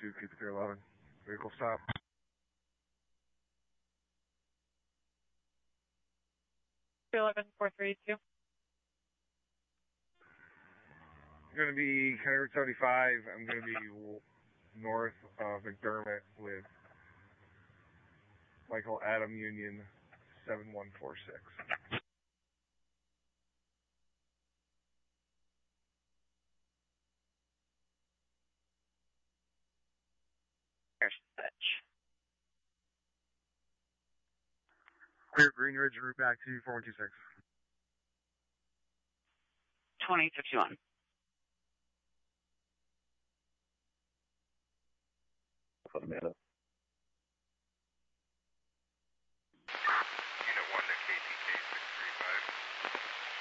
2, keep it 311. Vehicle stop. $311, 432. I'm going to be County Route 75. I'm going to be north of McDermott with Michael Adam Union 7146. Clear Green Ridge, route back to 4126. 2051. Amanda.